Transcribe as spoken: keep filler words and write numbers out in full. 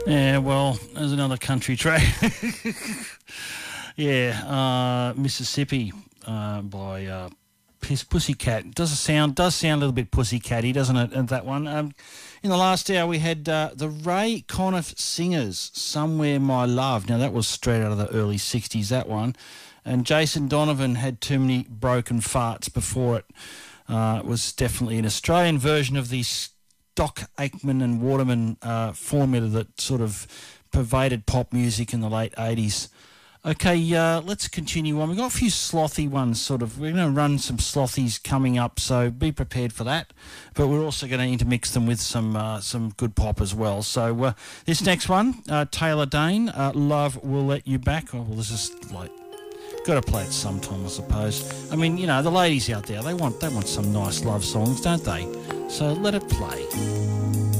Yeah, well, there's another country track. yeah, uh, Mississippi uh, by uh, Piss Pussycat. Does sound does sound a little bit pussycatty, doesn't it? That one. Um, in the last hour, we had uh, the Ray Conniff Singers, "Somewhere My Love." Now that was straight out of the early sixties. That one, and Jason Donovan had "Too Many Broken Farts" before it. Uh, it was definitely an Australian version of the Doc Aikman and Waterman uh, formula that sort of pervaded pop music in the late eighties. Okay, uh, let's continue on. We've got a few slothy ones, sort of. We're going to run some slothies coming up, so be prepared for that. But we're also going to intermix them with some uh, some good pop as well. So uh, this next one, uh, Taylor Dane, uh, "Love Will Let You Back." Oh, well, this is like... got to play it sometime, I suppose. I mean, you know, the ladies out there, they want they want some nice love songs, don't they? So let it play.